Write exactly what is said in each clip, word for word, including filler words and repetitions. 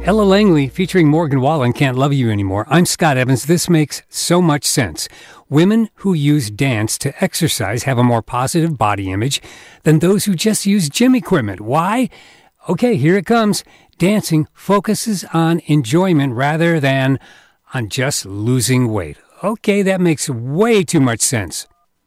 Ella Langley featuring Morgan Wallen Can't Love You Anymore. I'm Scott Evans. This makes so much sense. Women who use dance to exercise have a more positive body image than those who just use gym equipment. Why? Okay, here it comes. Dancing focuses on enjoyment rather than on just losing weight. Okay, that makes way too much sense.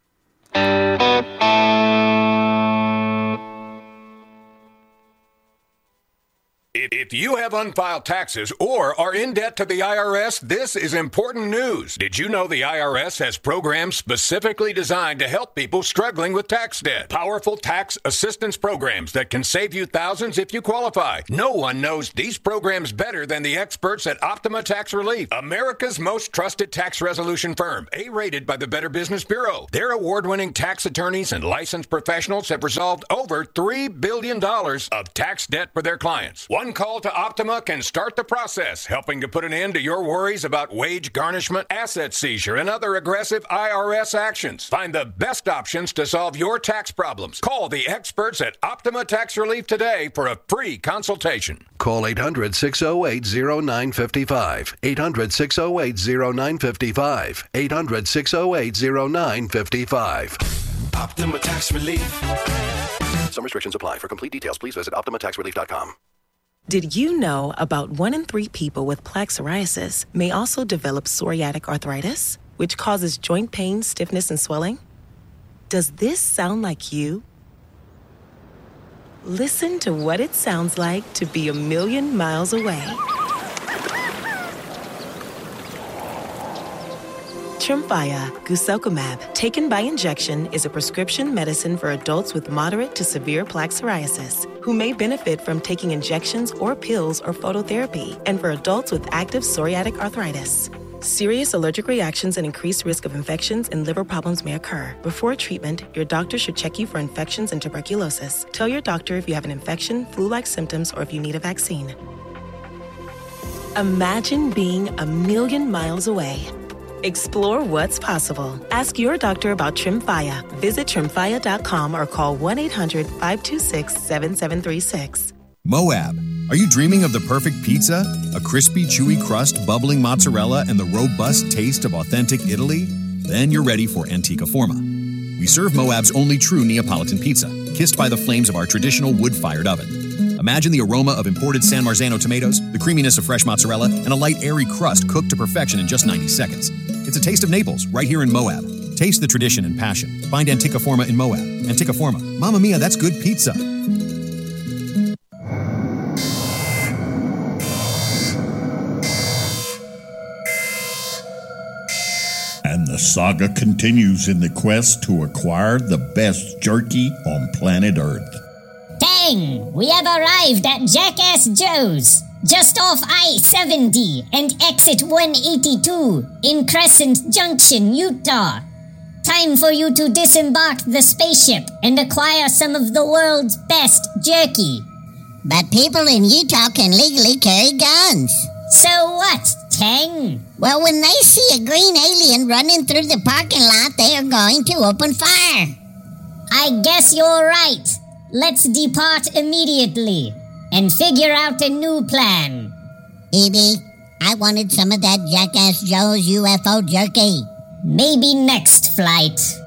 If you have unfiled taxes or are in debt to the I R S, this is important news. Did you know the I R S has programs specifically designed to help people struggling with tax debt? Powerful tax assistance programs that can save you thousands if you qualify. No one knows these programs better than the experts at Optima Tax Relief, America's most trusted tax resolution firm, A-rated by the Better Business Bureau. Their award-winning tax attorneys and licensed professionals have resolved over three billion dollars of tax debt for their clients. One call to Optima can start the process, helping to put an end to your worries about wage garnishment, asset seizure, and other aggressive I R S actions. Find the best options to solve your tax problems. Call the experts at Optima Tax Relief today for a free consultation. Call eight hundred, six oh eight, oh nine five five. eight hundred, six oh eight, oh nine five five. eight hundred, six oh eight, oh nine five five. Optima Tax Relief. Some restrictions apply. For complete details, please visit optima tax relief dot com. Did you know about one in three people with plaque psoriasis may also develop psoriatic arthritis, which causes joint pain, stiffness, and swelling? Does this sound like you? Listen to what it sounds like to be a million miles away. Tremfya guselkumab, taken by injection, is a prescription medicine for adults with moderate to severe plaque psoriasis who may benefit from taking injections or pills or phototherapy, and for adults with active psoriatic arthritis. Serious allergic reactions and increased risk of infections and liver problems may occur. Before treatment, your doctor should check you for infections and tuberculosis. Tell your doctor if you have an infection, flu-like symptoms, or if you need a vaccine. Imagine being a million miles away. Explore what's possible. Ask your doctor about Tremfya. Visit tremfya dot com or call one eight hundred, five two six, seven seven three six. Moab. Are you dreaming of the perfect pizza? A crispy, chewy crust, bubbling mozzarella, and the robust taste of authentic Italy? Then you're ready for Antica Forma. We serve Moab's only true Neapolitan pizza, kissed by the flames of our traditional wood-fired oven. Imagine the aroma of imported San Marzano tomatoes, the creaminess of fresh mozzarella, and a light, airy crust cooked to perfection in just ninety seconds. It's a taste of Naples, right here in Moab. Taste the tradition and passion. Find Antica Forma in Moab. Antica Forma. Mamma mia, that's good pizza. And the saga continues in the quest to acquire the best jerky on planet Earth. Dang! We have arrived at Jackass Joe's, just off I seventy and exit one eighty-two in Crescent Junction, Utah. Time for you to disembark the spaceship and acquire some of the world's best jerky. But people in Utah can legally carry guns. So what, Tang? Well, when they see a green alien running through the parking lot, they are going to open fire. I guess you're right. Let's depart immediately and figure out a new plan. Evie, I wanted some of that Jackass Joe's U F O jerky. Maybe next flight.